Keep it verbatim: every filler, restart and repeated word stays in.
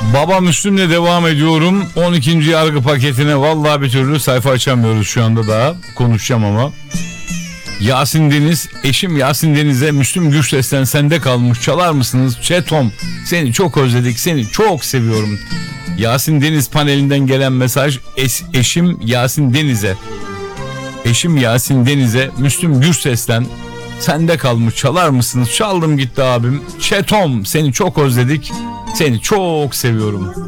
Baba Müslüm'le devam ediyorum. on ikinci yargı paketine vallahi bir türlü sayfa açamıyoruz şu anda daha. Konuşacağım ama. Yasin Deniz, eşim Yasin Deniz'e Müslüm Gürses'ten sende kalmış çalar mısınız? Çetom, seni çok özledik, seni çok seviyorum. Yasin Deniz panelinden gelen mesaj es, eşim Yasin Deniz'e. Eşim Yasin Deniz'e Müslüm Gürses'ten sende kalmış çalar mısınız? Çaldım gitti abim. Çetom, seni çok özledik, seni çok seviyorum.